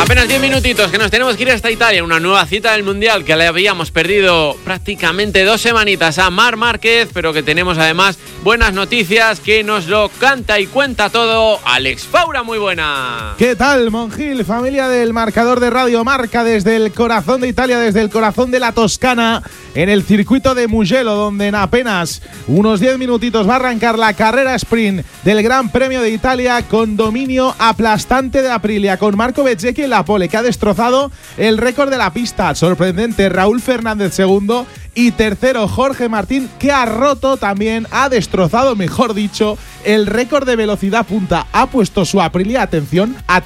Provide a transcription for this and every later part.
Apenas 10 minutitos que nos tenemos que ir hasta Italia, una nueva cita del Mundial que le habíamos perdido prácticamente 2 semanitas a Marc Márquez, pero que tenemos además buenas noticias, que nos lo canta y cuenta todo Alex Faura. Muy buena. ¿Qué tal, Monjil? Familia del marcador de Radio Marca, desde el corazón de Italia, desde el corazón de la Toscana, en el circuito de Mugello, donde en apenas unos 10 minutitos va a arrancar la carrera sprint del Gran Premio de Italia, con dominio aplastante de Aprilia, con Marco Bezzecchi en la pole, que ha destrozado el récord de la pista. Sorprendente, Raúl Fernández segundo y tercero Jorge Martín, que ha roto también, ha destrozado, mejor dicho, el récord de velocidad punta. Ha puesto su Aprilia, atención, a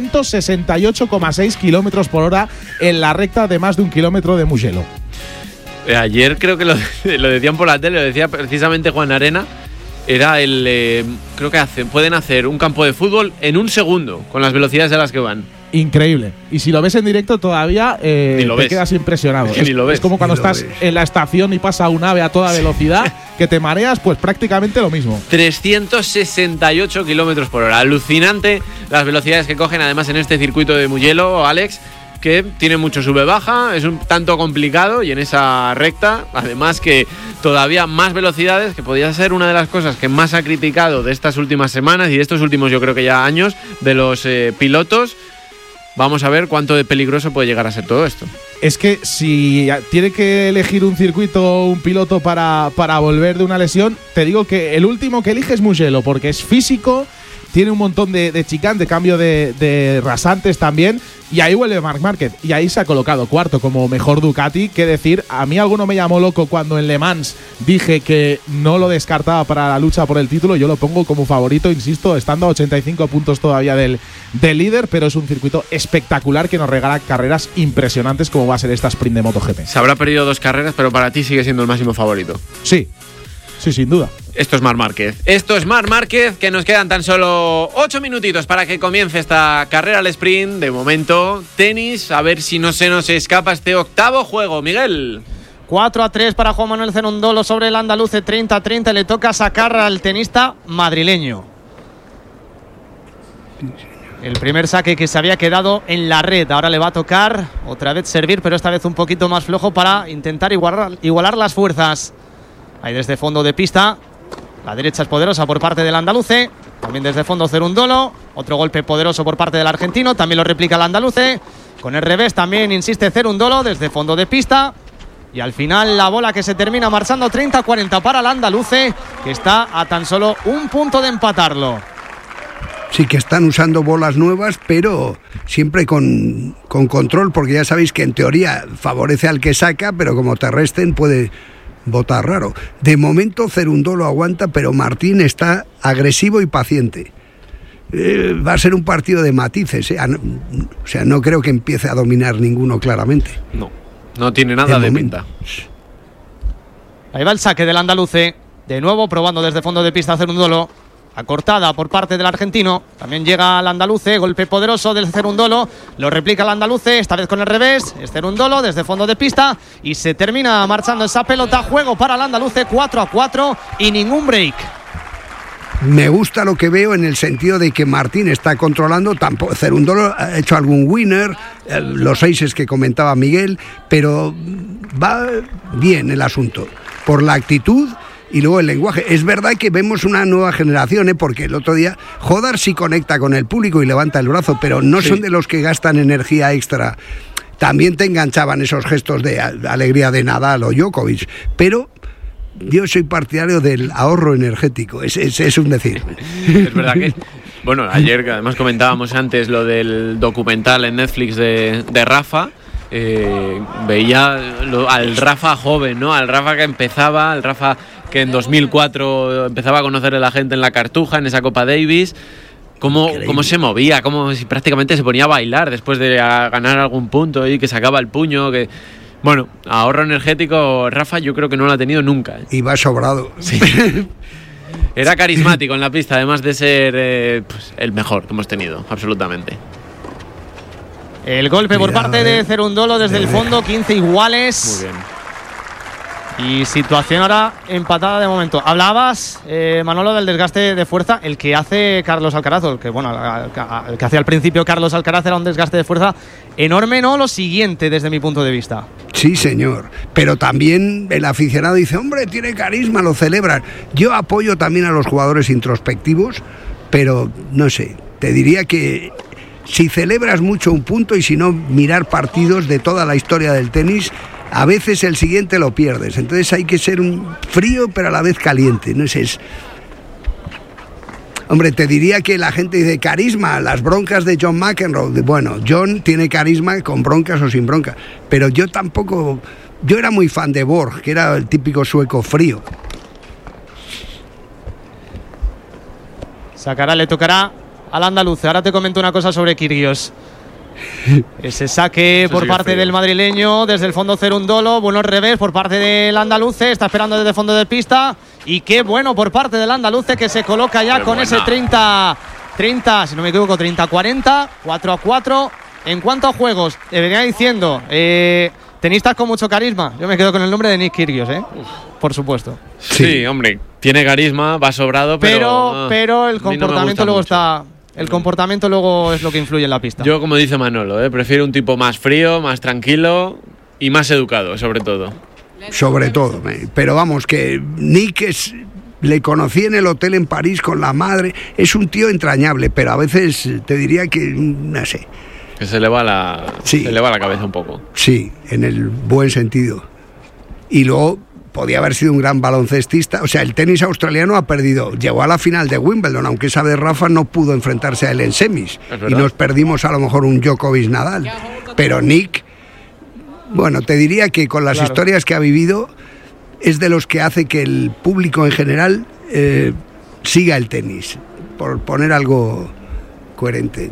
368,6 kilómetros por hora en la recta de más de 1 kilómetro de Mugello. Ayer creo que lo decían por la tele, lo decía precisamente Juan Arena. Era creo que pueden hacer un campo de fútbol en 1 segundo con las velocidades a las que van. Increíble. Y si lo ves en directo todavía te quedas impresionado. Es como cuando estás en la estación y pasa un ave a toda velocidad que te mareas, pues prácticamente lo mismo. 368 kilómetros por hora. Alucinante las velocidades que cogen además en este circuito de Mugello, Alex, que tiene mucho sube-baja, es un tanto complicado, y en esa recta, además que todavía más velocidades, que podría ser una de las cosas que más ha criticado de estas últimas semanas y de estos últimos, yo creo que ya años, de los pilotos. Vamos a ver cuánto de peligroso puede llegar a ser todo esto. Es que si tiene que elegir un circuito, un piloto para volver de una lesión, te digo que el último que elige es Mugello, porque es físico, tiene un montón de chicane, de cambio de rasantes también, y ahí vuelve Marc Márquez, y ahí se ha colocado cuarto como mejor Ducati. Qué decir, a mí alguno me llamó loco cuando en Le Mans dije que no lo descartaba para la lucha por el título. Yo lo pongo como favorito, insisto, estando a 85 puntos todavía del líder, pero es un circuito espectacular que nos regala carreras impresionantes, como va a ser esta sprint de MotoGP. Se habrá perdido 2 carreras, pero para ti sigue siendo el máximo favorito. Sí, sin duda. Esto es Marc Márquez. Que nos quedan tan solo 8 minutitos para que comience esta carrera al sprint. De momento, tenis, a ver si no se nos escapa este octavo juego. Miguel. 4-3 para Juan Manuel Cerundolo sobre el andaluce. 30-30 le toca sacar al tenista madrileño. El primer saque que se había quedado en la red. Ahora le va a tocar otra vez servir, pero esta vez un poquito más flojo para intentar igualar las fuerzas. Ahí desde fondo de pista, la derecha es poderosa por parte del andaluce. También desde fondo Cerundolo, otro golpe poderoso por parte del argentino, también lo replica el andaluce. Con el revés también insiste Cerundolo desde fondo de pista. Y al final la bola que se termina marchando 30-40 para el andaluce, que está a tan solo 1 punto de empatarlo. Sí que están usando bolas nuevas, pero siempre con control, porque ya sabéis que en teoría favorece al que saca, pero como te resten puede botar raro. De momento Cerundolo aguanta, pero Martín está agresivo y paciente. Va a ser un partido de matices, ¿eh? O sea, no creo que empiece a dominar ninguno claramente. No tiene nada de pinta. Ahí va el saque del andaluce, de nuevo probando desde fondo de pista Cerundolo. Acortada por parte del argentino. También llega al andaluce. Golpe poderoso del Cerundolo. Lo replica el andaluce. Esta vez con el revés. Es Cerundolo desde fondo de pista. Y se termina marchando esa pelota. Juego para el andaluce. 4-4 y ningún break. Me gusta lo que veo en el sentido de que Martín está controlando. Cerundolo ha hecho algún winner, los aces que comentaba Miguel, pero va bien el asunto. Por la actitud y luego el lenguaje. Es verdad que vemos una nueva generación, porque el otro día Jodar sí conecta con el público y levanta el brazo, pero no son de los que gastan energía extra. También te enganchaban esos gestos de alegría de Nadal o Djokovic, pero yo soy partidario del ahorro energético, es un decir. Es verdad que, bueno, ayer que además comentábamos antes lo del documental en Netflix de Rafa. Veía al Rafa joven, ¿no? Al Rafa que empezaba, al Rafa que en 2004 empezaba a conocer a la gente en la Cartuja, en esa Copa Davis. Cómo se movía, como si prácticamente se ponía a bailar después de ganar algún punto y que sacaba el puño. Bueno, ahorro energético, Rafa, yo creo que no lo ha tenido nunca. Y va sobrado. Sí. Era carismático en la pista, además de ser el mejor que hemos tenido, absolutamente. El golpe por parte de Cerundolo desde el fondo, 15 iguales. Muy bien. Y situación ahora empatada de momento. Hablabas, Manolo, del desgaste de fuerza, el que hace Carlos Alcaraz, el que hacía al principio Carlos Alcaraz era un desgaste de fuerza enorme, ¿no? Lo siguiente desde mi punto de vista. Sí, señor. Pero también el aficionado dice, hombre, tiene carisma, lo celebran. Yo apoyo también a los jugadores introspectivos, pero no sé, te diría que si celebras mucho un punto y si no, mirar partidos de toda la historia del tenis, a veces el siguiente lo pierdes. Entonces hay que ser un frío pero a la vez caliente. No sé, hombre, te diría que la gente dice carisma, las broncas de John McEnroe. Bueno, John tiene carisma con broncas o sin broncas, pero yo tampoco. Yo era muy fan de Borg, que era el típico sueco frío. Sacará, le tocará al andaluz. Ahora te comento una cosa sobre Kyrgios. Ese saque por parte del madrileño desde el fondo Cerúndolo, bueno revés por parte del andaluce, está esperando desde el fondo de pista y qué bueno por parte del andaluce que se coloca ya con ese 30, si no me equivoco, 30-40, 4-4. En cuanto a juegos, te venía diciendo, tenistas con mucho carisma, yo me quedo con el nombre de Nick Kyrgios, por supuesto. Sí, hombre, tiene carisma, va sobrado, pero el comportamiento luego está... El comportamiento luego es lo que influye en la pista. Yo, como dice Manolo, prefiero un tipo más frío, más tranquilo y más educado, sobre todo. Sobre todo, pero vamos, que Nick le conocí en el hotel en París con la madre, es un tío entrañable, pero a veces te diría que, no sé. Que se le va la cabeza un poco. Sí, en el buen sentido. Y luego podía haber sido un gran baloncestista. O sea, el tenis australiano ha perdido. Llegó a la final de Wimbledon, aunque esa vez Rafa no pudo enfrentarse a él en semis. Y nos perdimos a lo mejor un Djokovic-Nadal. Pero Nick, bueno, te diría que con las historias que ha vivido, es de los que hace que el público en general siga el tenis, por poner algo coherente.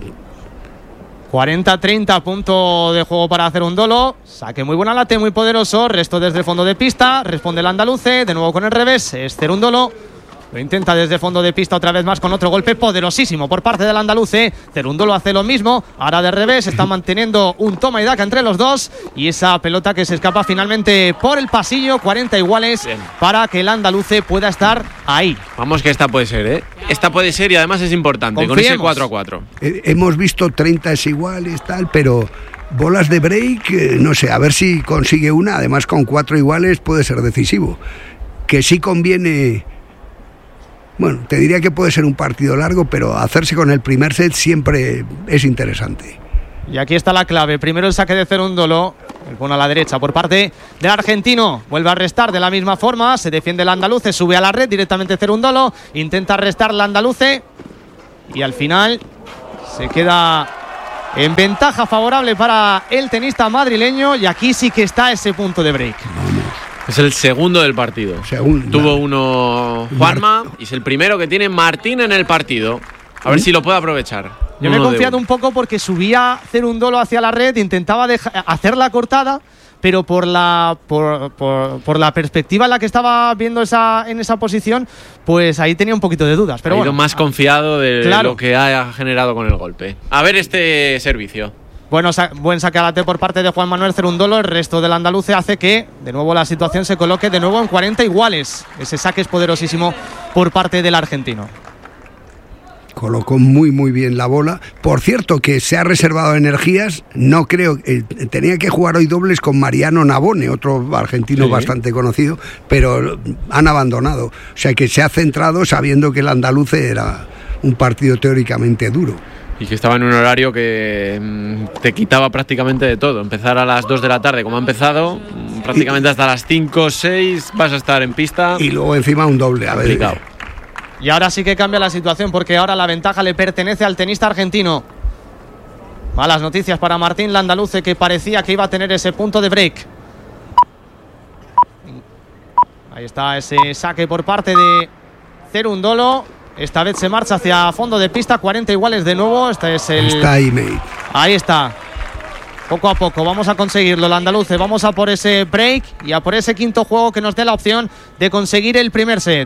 40-30, punto de juego para Cerúndolo. Saque muy buena late, muy poderoso. Resto desde el fondo de pista. Responde el andaluce. De nuevo con el revés. Es Cerúndolo. Lo intenta desde fondo de pista otra vez más con otro golpe poderosísimo por parte del andaluce. Cerúndolo hace lo mismo. Ahora de revés. Está manteniendo un toma y daca entre los dos. Y esa pelota que se escapa finalmente por el pasillo. 40 iguales. Bien. Para que el andaluce pueda estar ahí. Vamos que esta puede ser, Esta puede ser y además es importante. Confiemos. Con ese 4-4. Hemos visto 30 iguales, tal, pero bolas de break, no sé, a ver si consigue una. Además, con 4 iguales puede ser decisivo. Que sí conviene. Bueno, te diría que puede ser un partido largo, pero hacerse con el primer set siempre es interesante. Y aquí está la clave. Primero el saque de Cerúndolo. El pone a la derecha por parte del argentino. Vuelve a restar de la misma forma. Se defiende el andaluce. Sube a la red directamente Cerúndolo. Intenta restar el andaluce. Y al final se queda en ventaja favorable para el tenista madrileño. Y aquí sí que está ese punto de break. Vamos. Es el segundo del partido. Tuvo uno Juanma y es el primero que tiene Martín en el partido. A ver si lo puede aprovechar. Yo me he confiado un poco porque subía Cerúndolo hacia la red, intentaba hacer la cortada, pero por la perspectiva en la que estaba viendo en esa posición, pues ahí tenía un poquito de dudas. Pero ha ido más confiado de lo que ha generado con el golpe. A ver este servicio. Bueno, buen saque a late por parte de Juan Manuel Cerúndolo. El resto del andaluce hace que de nuevo la situación se coloque de nuevo en 40 iguales. Ese saque es poderosísimo por parte del argentino. Colocó muy bien la bola. Por cierto, que se ha reservado energías. No creo, tenía que jugar hoy dobles con Mariano Navone, otro argentino bastante conocido, pero han abandonado. O sea que se ha centrado sabiendo que el andaluce era un partido teóricamente duro. Y que estaba en un horario que te quitaba prácticamente de todo. Empezar a las 2 de la tarde, como ha empezado, prácticamente hasta las 5 o 6 vas a estar en pista. Y luego encima un doble. A ver. Y ahora sí que cambia la situación porque ahora la ventaja le pertenece al tenista argentino. Malas noticias para Martín Landaluce, que parecía que iba a tener ese punto de break. Ahí está ese saque por parte de Cerúndolo. Esta vez se marcha hacia fondo de pista, 40 iguales de nuevo. Está ahí, mate. Ahí está. Poco a poco vamos a conseguirlo, el andaluce. Vamos a por ese break y a por ese quinto juego que nos dé la opción de conseguir el primer set.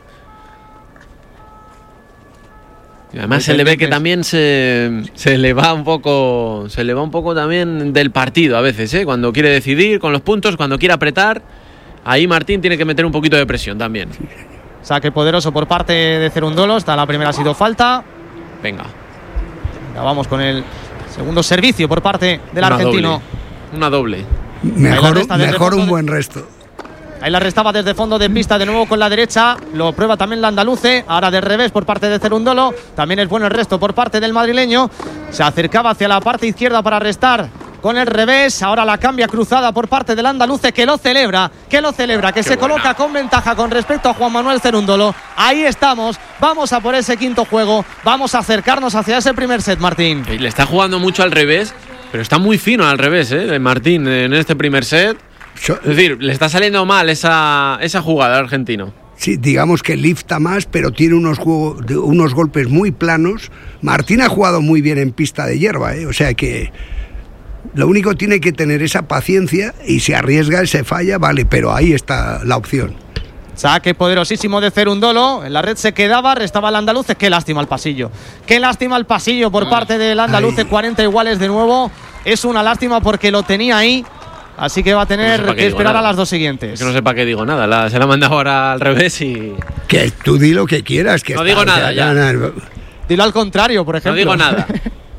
Y además se le ve que también se le va un poco también del partido a veces, cuando quiere decidir con los puntos, cuando quiere apretar. ahí Martín tiene que meter un poquito de presión también. Saque poderoso por parte de Cerúndolo. Esta la primera ha sido falta. Venga. Vamos con el segundo servicio por parte del argentino. Una doble. Mejor un buen resto. Ahí la restaba desde fondo de pista, de nuevo con la derecha. Lo prueba también la andaluce. Ahora de revés por parte de Cerúndolo. También es bueno el resto por parte del madrileño. Se acercaba hacia la parte izquierda para restar con el revés. Ahora la cambia cruzada por parte del andaluce, que lo celebra, que se coloca con ventaja con respecto a Juan Manuel Cerúndolo. Ahí estamos. Vamos a por ese quinto juego. Vamos a acercarnos hacia ese primer set, Martín. Le está jugando mucho al revés, pero está muy fino al revés, Martín, en este primer set. Es decir, le está saliendo mal esa jugada al argentino. Sí, digamos que lifta más, pero tiene unos golpes muy planos. Martín ha jugado muy bien en pista de hierba, o sea que lo único tiene que tener esa paciencia, y si arriesga y se falla, vale, pero ahí está la opción. Saque poderosísimo de Cerúndolo. En la red se quedaba, restaba el andaluce. Qué lástima el pasillo. Qué lástima el pasillo por parte del andaluce. 40 iguales de nuevo. Es una lástima porque lo tenía ahí. Así que va a tener que esperar a las dos siguientes. Es que no sé para qué digo nada. Se la manda ahora al revés y... Que tú di lo que quieras. Que no digo nada ya. Dilo al contrario, por ejemplo. No digo nada.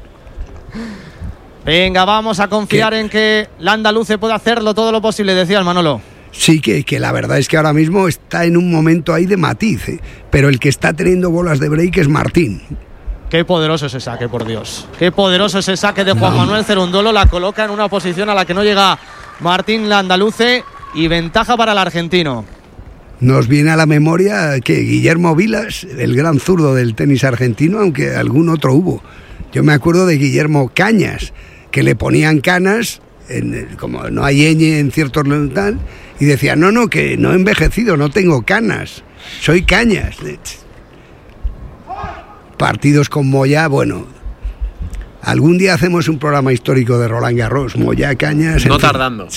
Venga, vamos a confiar en que la andaluce puede hacerlo todo lo posible, decía el Manolo. Sí, que la verdad es que ahora mismo está en un momento ahí de matiz, pero el que está teniendo bolas de break es Martín. Qué poderoso ese saque, por Dios. Qué poderoso ese saque de Juan Manuel Cerúndolo. La coloca en una posición a la que no llega Martín la andaluce, y ventaja para el argentino. Nos viene a la memoria que Guillermo Vilas, el gran zurdo del tenis argentino, aunque algún otro hubo. Yo me acuerdo de Guillermo Cañas, que le ponían canas, como no hay ñ en ciertos tal, y decía, no, que no he envejecido, no tengo canas, soy Cañas. Partidos con Moyá, bueno, algún día hacemos un programa histórico de Roland Garros, Moyá, Cañas... No tardando.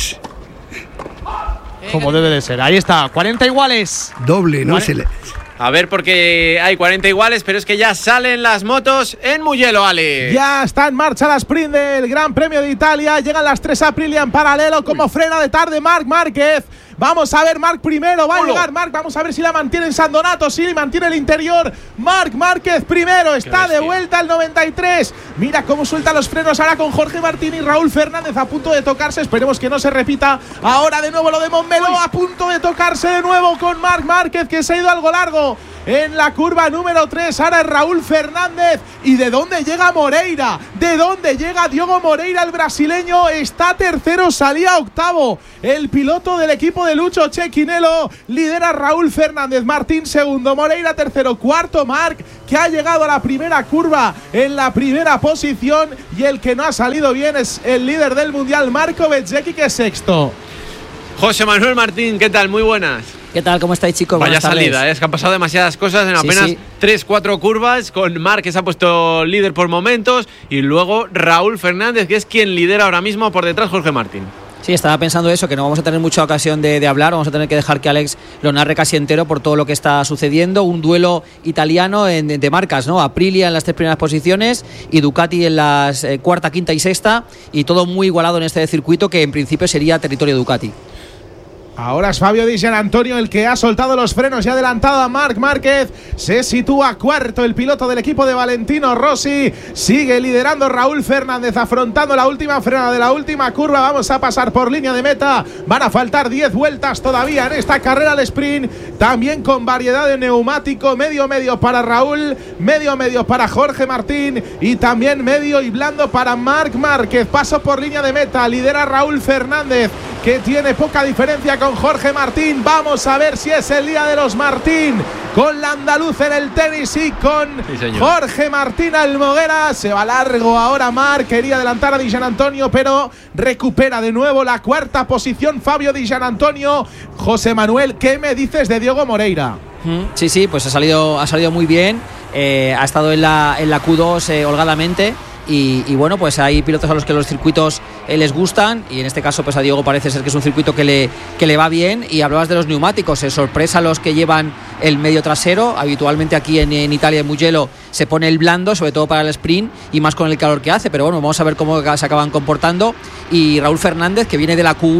Como debe de ser, ahí está, 40 iguales. Doble, ¿no? A ver, porque hay 40 iguales, pero es que ya salen las motos en Mugello, Ale. Ya está en marcha la sprint del Gran Premio de Italia. Llegan las 3 Aprilia en paralelo. Como frena de tarde Marc Márquez. Vamos a ver, Marc primero. Va a llegar Marc. Vamos a ver si la mantiene en San Donato. Si mantiene el interior. Marc Márquez primero. Está de vuelta el 93. Mira cómo suelta los frenos ahora con Jorge Martín y Raúl Fernández a punto de tocarse. Esperemos que no se repita. Ahora de nuevo lo de Montmeló. A punto de tocarse de nuevo con Marc Márquez, que se ha ido algo largo en la curva número 3. Ahora es Raúl Fernández. ¿Y de dónde llega Moreira? ¿De dónde llega Diogo Moreira, el brasileño? Está tercero, salía octavo. El piloto del equipo de Lucho Cecchinello. Lidera Raúl Fernández, Martín segundo, Moreira tercero, cuarto Marc, que ha llegado a la primera curva en la primera posición. Y el que no ha salido bien es el líder del mundial, Marco Bezzecchi, que es sexto. José Manuel Martín, ¿qué tal? Muy buenas. ¿Qué tal? ¿Cómo estáis, chicos? Vaya salida, es que han pasado demasiadas cosas en apenas 3-4 curvas, con Marc, que se ha puesto líder por momentos, y luego Raúl Fernández, que es quien lidera ahora mismo, por detrás Jorge Martín. Sí, estaba pensando eso, que no vamos a tener mucha ocasión de hablar, vamos a tener que dejar que Alex lo narre casi entero por todo lo que está sucediendo. Un duelo italiano de marcas, ¿no? Aprilia en las 3 primeras posiciones y Ducati en las cuarta, quinta y sexta, y todo muy igualado en este circuito que en principio sería territorio Ducati. Ahora es Fabio Di Giannantonio el que ha soltado los frenos y ha adelantado a Marc Márquez. Se sitúa cuarto el piloto del equipo de Valentino Rossi. Sigue liderando Raúl Fernández, afrontando la última frenada de la última curva. Vamos a pasar por línea de meta. Van a faltar 10 vueltas todavía en esta carrera al sprint. También con variedad de neumático. Medio para Raúl, medio para Jorge Martín, y también medio y blando para Marc Márquez. Paso por línea de meta. Lidera Raúl Fernández, que tiene poca diferencia con Jorge Martín. Vamos a ver si es el día de los Martín, con la andaluz en el tenis y con Jorge Martín Almoguera. Se va largo ahora Marc, quería adelantar a Di Giannantonio, pero recupera de nuevo la cuarta posición Fabio Di Giannantonio. José Manuel, ¿qué me dices de Diogo Moreira? Sí, pues ha salido muy bien. Ha estado en la Q2 holgadamente. Y bueno, pues hay pilotos a los que los circuitos les gustan, y en este caso pues a Diogo parece ser que es un circuito que le va bien. Y hablabas de los neumáticos, sorpresa los que llevan el medio trasero. Habitualmente aquí en Italia, en Mugello, se pone el blando, sobre todo para el sprint y más con el calor que hace, pero bueno, vamos a ver cómo se acaban comportando. Y Raúl Fernández, que viene de la Q1,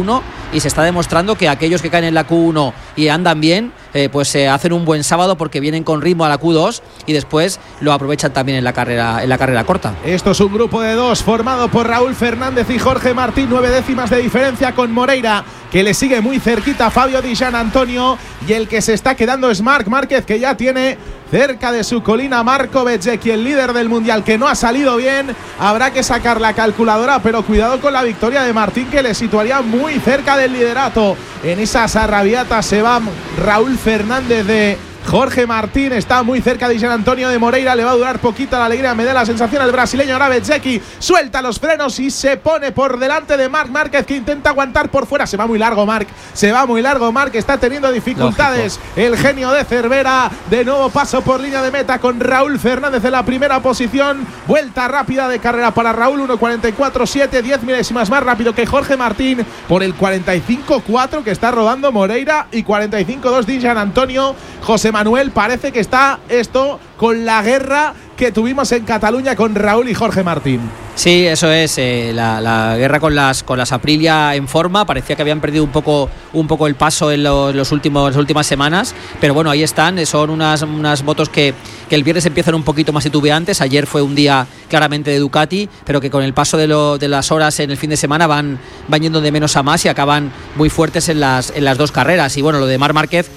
y se está demostrando que aquellos que caen en la Q1 y andan bien, pues hacen un buen sábado porque vienen con ritmo a la Q2 y después lo aprovechan también en la carrera corta. Esto es un grupo de 2 formado por Raúl Fernández y Jorge Martín, 9 décimas de diferencia, con Moreira que le sigue muy cerquita Fabio Di Gianantonio, y el que se está quedando es Marc Márquez, que ya tiene cerca de su colina Marco Bezzecchi, el líder del mundial, que no ha salido bien. Habrá que sacar la calculadora, pero cuidado con la victoria de Martín, que le situaría muy cerca del liderato. En esas arrabiatas se va Raúl Fernández de Jorge Martín, está muy cerca de Gianantonio de Moreira, le va a durar poquito la alegría, me da la sensación el brasileño. Ahora Bezzecchi suelta los frenos y se pone por delante de Marc Márquez, que intenta aguantar por fuera. Se va muy largo Marc, está teniendo dificultades. Lógico. El genio de Cervera, de nuevo paso por línea de meta con Raúl Fernández en la primera posición. Vuelta rápida de carrera para Raúl, 1.44.7, 10 milésimas más rápido que Jorge Martín por el 45.4 que está rodando Moreira y 45.2 de Gianantonio. José Manuel, parece que está esto con la guerra que tuvimos en Cataluña con Raúl y Jorge Martín. Sí, eso es, la guerra con las Aprilia en forma. Parecía que habían perdido un poco el paso en las últimas semanas, pero bueno, ahí están. Son unas motos que el viernes empiezan un poquito más titubeantes. Ayer fue un día claramente de Ducati, pero que con el paso de las horas en el fin de semana van yendo de menos a más y acaban muy fuertes en las dos carreras. Y bueno, lo de Marc Márquez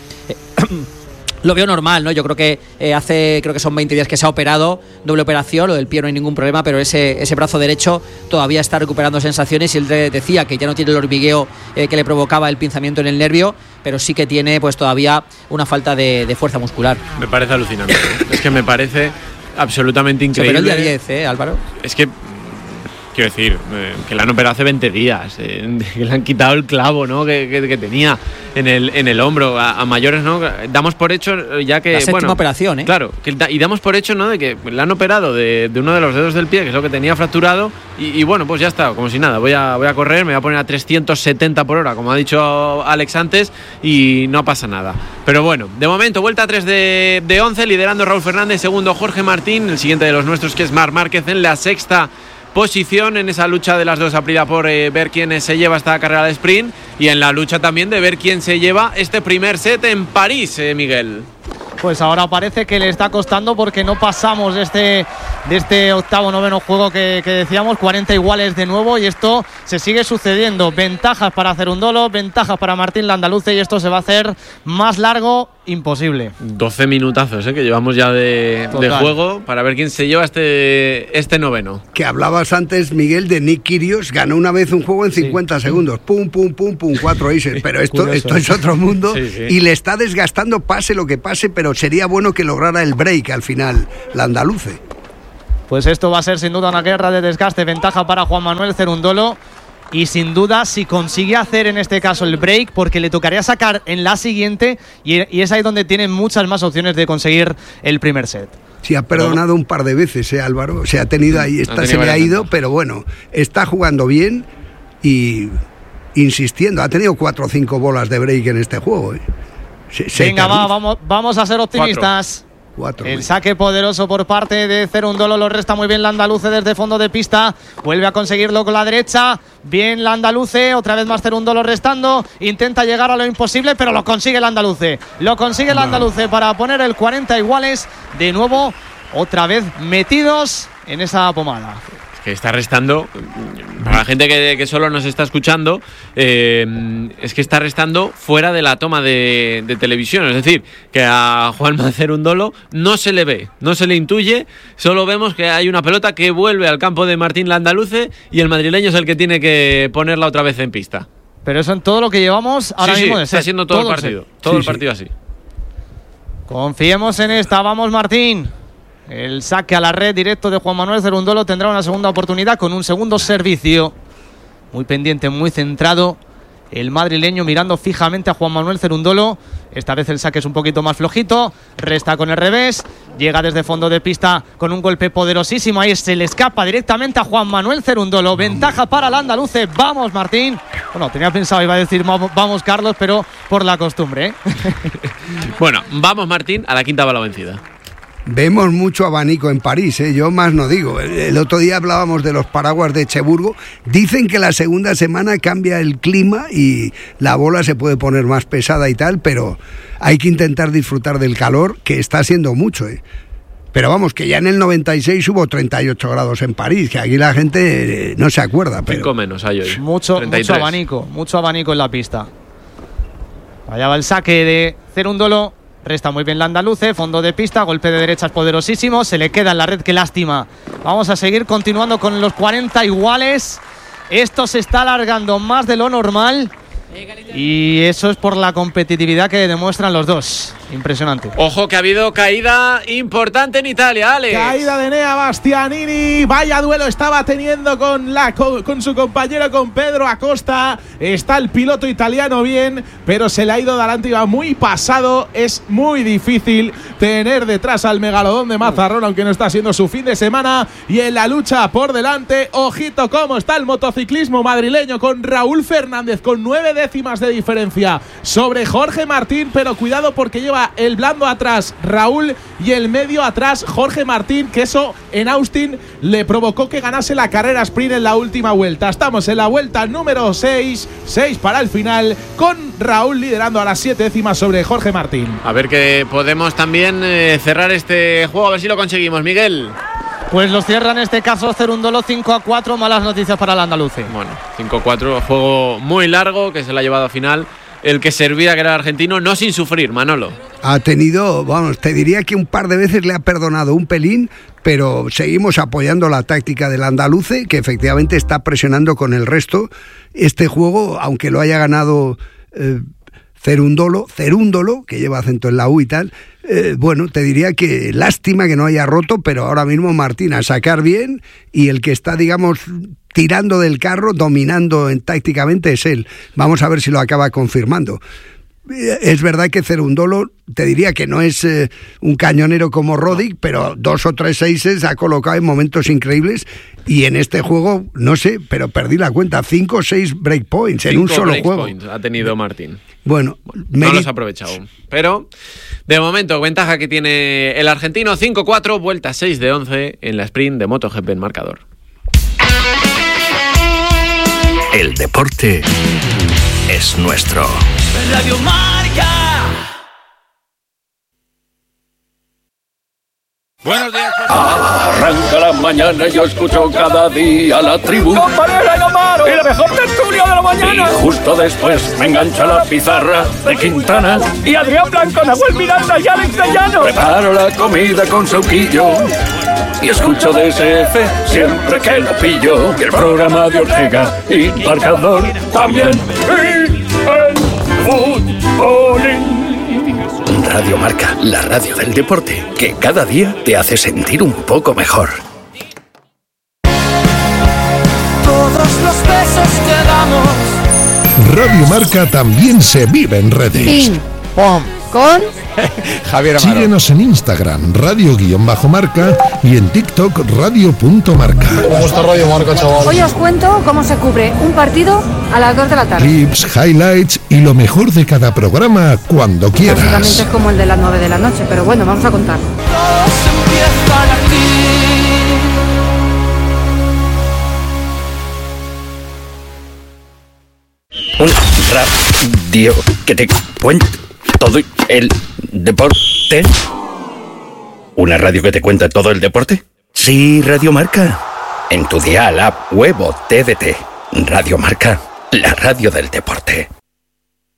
lo veo normal, ¿no? Yo creo que creo que son 20 días que se ha operado, doble operación, lo del pie no hay ningún problema, pero ese brazo derecho todavía está recuperando sensaciones, y él decía que ya no tiene el hormigueo que le provocaba el pinzamiento en el nervio, pero sí que tiene pues todavía una falta de fuerza muscular. Me parece alucinante. Es que me parece absolutamente increíble. Pero el día 10, Álvaro. Es que quiero decir, que le han operado hace 20 días, que le han quitado el clavo, ¿no? que tenía en el hombro. A mayores, ¿no? Damos por hecho ya que... La séptima operación, ¿eh? Claro, y damos por hecho, ¿no? De que le han operado de uno de los dedos del pie, que es lo que tenía fracturado, y bueno, pues ya está, como si nada. Voy a correr, me voy a poner a 370 por hora, como ha dicho Alex antes, y no pasa nada. Pero bueno, de momento, vuelta 3 de 11, liderando Raúl Fernández, segundo Jorge Martín, el siguiente de los nuestros, que es Marc Márquez, en la sexta posición, en esa lucha de las dos Aprilia por ver quién se lleva esta carrera de sprint, y en la lucha también de ver quién se lleva este primer set en París, Miguel. Pues ahora parece que le está costando, porque no pasamos de este octavo, noveno juego que decíamos, 40 iguales de nuevo, y esto se sigue sucediendo. Ventajas para Cerundolo, ventajas para Martín Landaluce, y esto se va a hacer más largo imposible. 12 minutazos que llevamos ya de juego para ver quién se lleva este noveno. Que hablabas antes, Miguel, de Nick Kyrgios, ganó una vez un juego en 50 segundos, pum, 4 aces, pero esto es otro mundo, y le está desgastando pase lo que pase, pero sería bueno que lograra el break al final, Landaluce. Pues esto va a ser sin duda una guerra de desgaste, ventaja para Juan Manuel Cerundolo. Y sin duda, si consigue hacer en este caso el break, porque le tocaría sacar en la siguiente, y es ahí donde tiene muchas más opciones de conseguir el primer set. Sí, ha perdonado un par de veces, Álvaro. O sea, ha tenido ahí, se le ha ido, pero bueno, está jugando bien y insistiendo. Ha tenido 4 o 5 bolas de break en este juego. Venga, vamos a ser optimistas. 4. El saque poderoso por parte de Cerundolo, lo resta muy bien Landaluce desde fondo de pista, vuelve a conseguirlo con la derecha, bien Landaluce, otra vez más Cerundolo restando, intenta llegar a lo imposible, pero lo consigue Landaluce, para poner el 40 iguales, de nuevo, otra vez metidos en esa pomada. Que está restando, para la gente que solo nos está escuchando, es que está restando fuera de la toma de televisión. Es decir, que a Juanma Cerundolo no se le ve, no se le intuye, solo vemos que hay una pelota que vuelve al campo de Martín Landaluce, y el madrileño es el que tiene que ponerla otra vez en pista. Pero eso en todo lo que llevamos ahora mismo está siendo todo el partido, el partido así. Confiemos en esta, vamos Martín. El saque a la red directo de Juan Manuel Cerundolo tendrá una segunda oportunidad con un segundo servicio. Muy pendiente, muy centrado el madrileño, mirando fijamente a Juan Manuel Cerundolo. Esta vez el saque es un poquito más flojito, resta con el revés, llega desde fondo de pista con un golpe poderosísimo, ahí se le escapa directamente a Juan Manuel Cerundolo. Ventaja para el andaluce, vamos Martín. Bueno, tenía pensado, iba a decir vamos Carlos, pero por la costumbre, Bueno, vamos Martín, a la quinta va la vencida. vemos mucho abanico en París, ¿eh? Yo más no digo. El otro día hablábamos de los paraguas de Echeburgo. Dicen que la segunda semana cambia el clima y la bola se puede poner más pesada y tal, pero hay que intentar disfrutar del calor, que está siendo mucho, ¿eh? Pero vamos, que ya en el 96 hubo 38 grados en París, que aquí la gente no se acuerda. 5 menos hay hoy. Mucho abanico en la pista. Allá va el saque de Cerúndolo. Resta muy bien la andaluce, fondo de pista, golpe de derechas poderosísimo, se le queda en la red, qué lástima. Vamos a seguir continuando con los 40 iguales. Esto se está alargando más de lo normal y eso es por la competitividad que demuestran los dos. Impresionante. Ojo que ha habido caída importante en Italia, Alex. Caída de Enea Bastianini. Vaya duelo estaba teniendo con su compañero, con Pedro Acosta. Está el piloto italiano bien, pero se le ha ido delante, iba muy pasado. Es muy difícil tener detrás al megalodón de Mazarrón, aunque no está siendo su fin de semana. Y en la lucha por delante, ojito cómo está el motociclismo madrileño, con Raúl Fernández con 9 décimas de diferencia sobre Jorge Martín, pero cuidado porque lleva el blando atrás Raúl y el medio atrás Jorge Martín, que eso en Austin le provocó que ganase la carrera sprint en la última vuelta. Estamos en la vuelta número 6 para el final, con Raúl liderando a las 7 décimas sobre Jorge Martín. A ver que podemos también cerrar este juego, a ver si lo conseguimos, Miguel. Pues los cierra en este caso Cerúndolo 5-4, malas noticias para el andaluce. Bueno, 5-4, juego muy largo que se lo ha llevado a final el que servía, que era el argentino, no sin sufrir, Manolo. Ha tenido, vamos, te diría que un par de veces le ha perdonado un pelín, pero seguimos apoyando la táctica del andaluce, que efectivamente está presionando con el resto. Este juego, aunque lo haya ganado Cerúndolo, que lleva acento en la U y tal, bueno, te diría que lástima que no haya roto, pero ahora mismo Martín a sacar bien, y el que está, digamos, tirando del carro, dominando tácticamente es él. Vamos a ver si lo acaba confirmando. Es verdad que Cerúndolo, te diría que no es un cañonero como Roddick, pero 2 o 3 seises ha colocado en momentos increíbles, y en este juego, no sé, pero perdí la cuenta, 5 o 6 breakpoints en un solo juego. Ha tenido Martín. Bueno, no los ha aprovechado, pero de momento ventaja que tiene el argentino, 5-4, vuelta 6 de 11 en la sprint de MotoGP en marcador. El deporte es nuestro. Radio Marca. Buenos días. Arranca la mañana y yo escucho cada día la tribu. ¡Compañera y Omaro! ¡Y la mejor tertulia de la mañana! Y justo después me engancha la pizarra de Quintana. Y Adrián Blanco, Nahuel Miranda y Alex de Llano. Preparo la comida con Sauquillo y escucho DSF siempre que lo pillo. Y el programa de Ortega y Marcador también. Y el fútbolín. Radio Marca, la radio del deporte, que cada día te hace sentir un poco mejor. Todos los besos que damos. Radio Marca también se vive en redes. Ping, pom, con Javier Amaro. Síguenos en Instagram, radio_marca, y en TikTok, radio.marca. ¿Cómo está Radio Marca, chaval? Hoy os cuento cómo se cubre un partido a las 2 de la tarde. Clips, highlights y lo mejor de cada programa cuando quieras. Básicamente es como el de las 9 de la noche, pero bueno, vamos a contar. Todos empiezan aquí. Un radio que te cuenta todo el deporte. ¿Una radio que te cuenta todo el deporte? Sí, Radio Marca. En tu dial, app, web o TDT. Radio Marca, la radio del deporte.